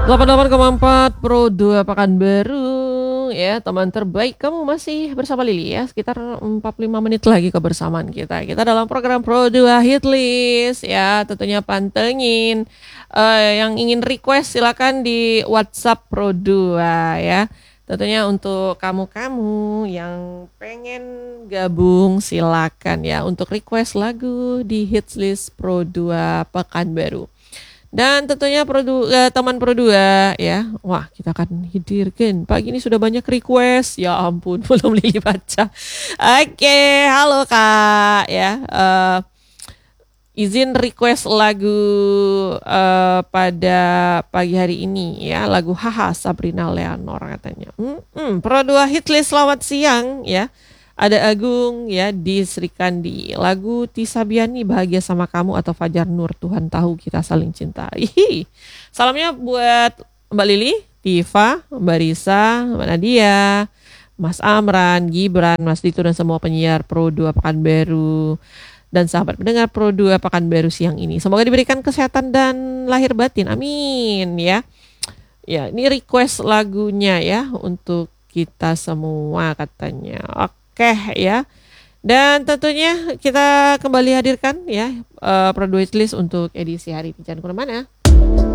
88,4 Pro 2 Pekanbaru ya, teman terbaik. Kamu masih bersama Lili ya, sekitar 45 menit lagi kebersamaan kita. Kita dalam program Pro 2 Hit List ya, tentunya pantengin. Yang ingin request silakan di WhatsApp Pro 2 ya. Tentunya untuk kamu-kamu yang pengen gabung silakan ya untuk request lagu di Hits List Pro 2 Pekanbaru. Dan tentunya teman Pro 2 ya. Wah, kita akan hadirkan. Pagi ini sudah banyak request. Ya ampun, belum Lili baca. Oke, halo Kak ya. Izin request lagu pada pagi hari ini ya, lagu Haha Sabrina Leonor katanya. Pro 2 Hitlist selamat siang ya. Ada Agung ya di Srikandi. Lagu Tisabiani Bahagia Sama Kamu atau Fajar Nur Tuhan Tahu Kita Saling Cinta. Salamnya buat Mbak Lili, Tifa, Mbak Risa, Mbak Nadia, Mas Amran, Gibran, Mas Dito dan semua penyiar Pro 2 Pekanbaru dan sahabat pendengar Pro 2 Pekanbaru siang ini. Semoga diberikan kesehatan dan lahir batin. Amin ya. Ya, ini request lagunya ya untuk kita semua katanya. Oke ya. Dan tentunya kita kembali hadirkan ya Pro 2 List untuk edisi hari ini. Jangan kemana-mana.